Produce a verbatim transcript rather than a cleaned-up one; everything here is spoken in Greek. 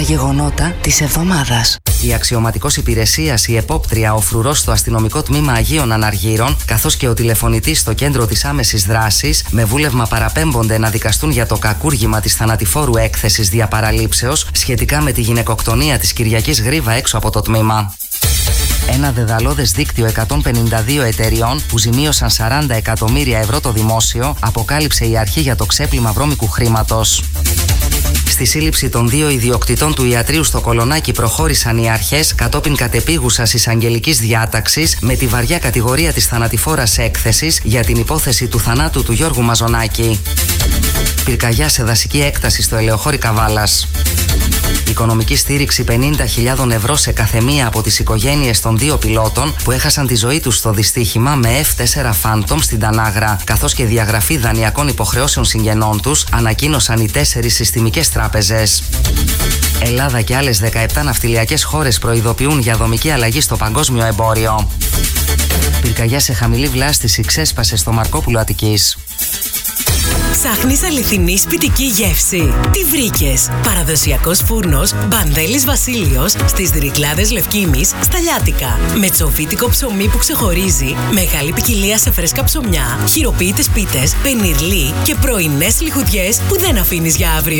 τα γεγονότα της εβδομάδας. Η αξιωματικός υπηρεσίας, η επόπτρια, ο φρουρός στο αστυνομικό τμήμα Αγίων Αναργύρων, καθώς και ο τηλεφωνητής στο κέντρο της άμεσης δράσης, με βούλευμα παραπέμπονται να δικαστούν για το κακούργημα της θανατηφόρου έκθεσης διαπαραλήψεως σχετικά με τη γυναικοκτονία της Κυριακής Γρίβα έξω από το τμήμα. Ένα δεδαλώδες δίκτυο εκατόν πενήντα δύο εταιριών που ζημίωσαν σαράντα εκατομμύρια ευρώ το δημόσιο, αποκάλυψε η αρχή για το ξέπλυμα βρώμικου χρήματος. Στη σύλληψη των δύο ιδιοκτητών του ιατρείου στο Κολονάκι προχώρησαν οι αρχές κατόπιν κατεπίγουσας εισαγγελικής διάταξης με τη βαριά κατηγορία της θανατηφόρας έκθεσης για την υπόθεση του θανάτου του Γιώργου Μαζονάκη. Πυρκαγιά σε δασική έκταση στο Ελαιοχώρι Καβάλας. Οικονομική στήριξη πενήντα χιλιάδες ευρώ σε καθεμία από τις οικογένειες των δύο πιλότων που έχασαν τη ζωή τους στο δυστύχημα με εφ φορ Phantom στην Τανάγρα, καθώς και διαγραφή δανειακών υποχρεώσεων συγγενών τους, ανακοίνωσαν οι τέσσερις συστημικές τράπεζες. Ελλάδα και άλλες δεκαεπτά ναυτιλιακές χώρες προειδοποιούν για δομική αλλαγή στο παγκόσμιο εμπόριο. Πυρκαγιά σε χαμηλή βλάστηση ξέσπασε στο Μαρκόπουλο Αττικής. Ψάχνεις αληθινή σπιτική γεύση? Τι βρήκες? Παραδοσιακός φούρνος Μπανδέλης Βασίλειος στις Δρικλάδες Λευκήμης στα Λιάτικα. Με τσοφίτικο ψωμί που ξεχωρίζει, μεγάλη ποικιλία σε φρέσκα ψωμιά, χειροποίητες πίτες, πενιρλί και πρωινές λιχουδιές που δεν αφήνεις για αύριο.